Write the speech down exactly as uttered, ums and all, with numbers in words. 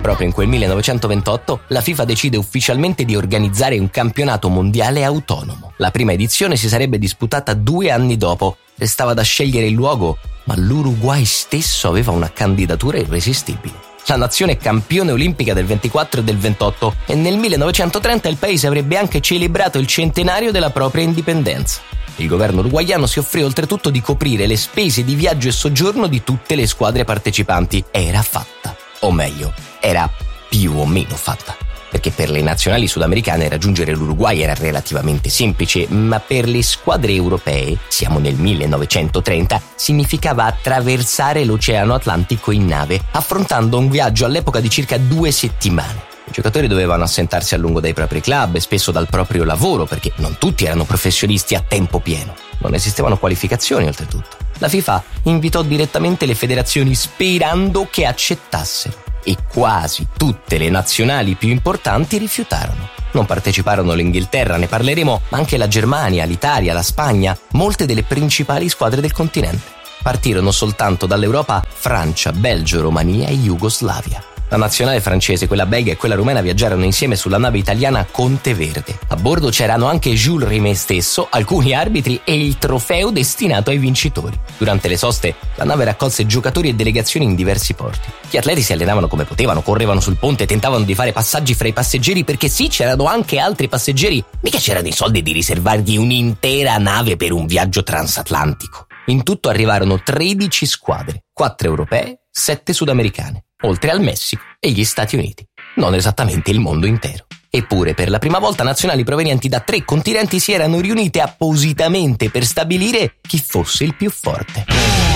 proprio in quel millenovecentoventotto la FIFA decide ufficialmente di organizzare un campionato mondiale autonomo. La prima edizione si sarebbe disputata due anni dopo. Restava da scegliere il luogo, ma l'Uruguay stesso aveva una candidatura irresistibile. La nazione è campione olimpica del ventiquattro e del ventotto e nel millenovecentotrenta il paese avrebbe anche celebrato il centenario della propria indipendenza. Il governo uruguaiano si offrì oltretutto di coprire le spese di viaggio e soggiorno di tutte le squadre partecipanti. Era fatta, o meglio, era più o meno fatta. Perché per le nazionali sudamericane raggiungere l'Uruguay era relativamente semplice, ma per le squadre europee, siamo nel millenovecentotrenta, significava attraversare l'Oceano Atlantico in nave, affrontando un viaggio all'epoca di circa due settimane. I giocatori dovevano assentarsi a lungo dai propri club e spesso dal proprio lavoro, perché non tutti erano professionisti a tempo pieno. Non esistevano qualificazioni, oltretutto. La FIFA invitò direttamente le federazioni sperando che accettassero. E quasi tutte le nazionali più importanti rifiutarono. Non parteciparono l'Inghilterra, ne parleremo, ma anche la Germania, l'Italia, la Spagna, molte delle principali squadre del continente. Partirono soltanto dall'Europa Francia, Belgio, Romania e Jugoslavia. La nazionale francese, quella belga e quella rumena viaggiarono insieme sulla nave italiana Conte Verde. A bordo c'erano anche Jules Rimet stesso, alcuni arbitri e il trofeo destinato ai vincitori. Durante le soste, la nave raccolse giocatori e delegazioni in diversi porti. Gli atleti si allenavano come potevano, correvano sul ponte, tentavano di fare passaggi fra i passeggeri perché sì, c'erano anche altri passeggeri. Mica c'erano i soldi di riservargli un'intera nave per un viaggio transatlantico. In tutto arrivarono tredici squadre, quattro europee, sette sudamericane, oltre al Messico e gli Stati Uniti. Non esattamente il mondo intero. Eppure, per la prima volta nazionali provenienti da tre continenti si erano riunite appositamente per stabilire chi fosse il più forte.